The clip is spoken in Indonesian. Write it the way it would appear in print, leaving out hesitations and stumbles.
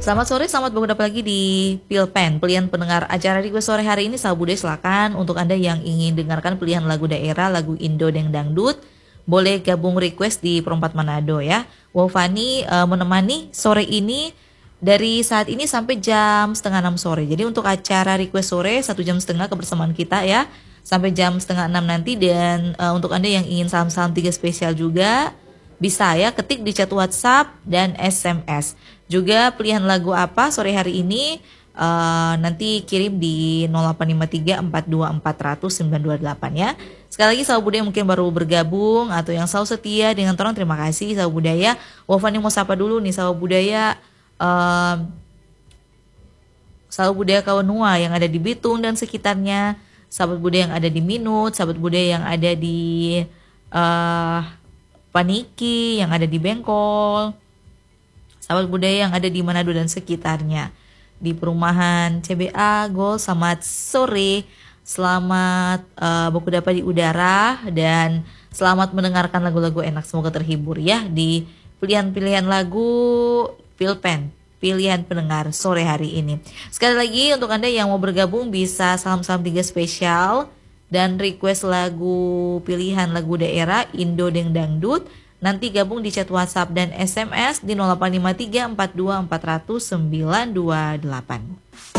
Selamat sore, selamat bergabung lagi di Pilpen, pilihan pendengar acara request sore hari ini. Sahabat Bude, silakan untuk Anda yang ingin dengarkan pilihan lagu daerah, lagu Indo dan Dangdut, boleh gabung request di Perempat Manado ya. Fani menemani sore ini dari saat ini sampai jam setengah 6 sore. Jadi untuk acara request sore 1 jam setengah kebersamaan kita ya, sampai jam setengah 6 nanti. Dan untuk Anda yang ingin salam-salam 3 spesial juga bisa ya, ketik di chat WhatsApp dan SMS. Juga pilihan lagu apa sore hari ini nanti kirim di 0853 42400 928 ya. Sekali lagi sahabat budaya mungkin baru bergabung atau yang selalu setia dengan orang, terima kasih sahabat budaya. Wafani mau sapa dulu nih sahabat budaya, sahabat budaya Kawanua yang ada di Bitung dan sekitarnya, sahabat budaya yang ada di Minut, sahabat budaya yang ada di Paniki, yang ada di Bengkol, sahabat budaya yang ada di Manado dan sekitarnya, di perumahan CBA Gol. Selamat sore, selamat baku dapat di udara, dan selamat mendengarkan lagu-lagu enak. Semoga terhibur ya di pilihan-pilihan lagu Pilpen, pilihan pendengar sore hari ini. Sekali lagi untuk Anda yang mau bergabung bisa salam-salam 3 spesial dan request lagu pilihan lagu daerah Indo dan Dangdut. Nanti gabung di chat WhatsApp dan SMS di 0853 42400 928.